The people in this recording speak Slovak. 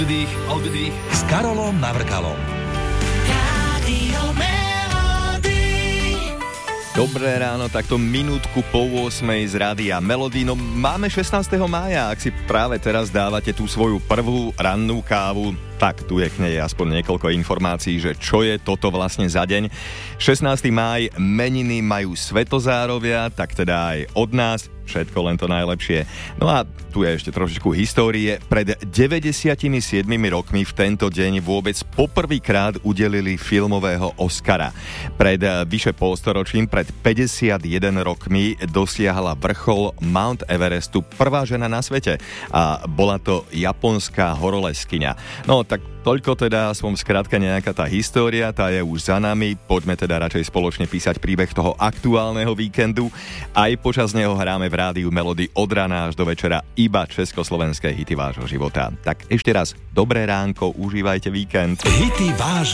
Oddych s Karolom Navrkalom. Dobré ráno, takto minútku po 8 z Rádia Melody. No máme 16. mája, ak si práve teraz dávate tú svoju prvú rannú kávu, tak tu je k nej aspoň niekoľko informácií, že čo je toto vlastne za deň. 16. máj, meniny majú Svätozárovia, tak teda aj od nás všetko len to najlepšie. No a tu je ešte trošičku histórie. Pred 97 rokmi v tento deň vôbec poprvýkrát udelili filmového Oscara. Pred vyše polstoročím, pred 51 rokmi dosiahla vrchol Mount Everestu prvá žena na svete a bola to japonská horolezkyňa. No tak toľko teda, aspoň skrátka nejaká tá história, tá je už za nami. Poďme teda radšej spoločne písať príbeh toho aktuálneho víkendu. Aj počas neho hráme v Rádiu Melody od rána až do večera iba československé hity vášho života. Tak ešte raz, dobré ránko, užívajte víkend. Hity vášho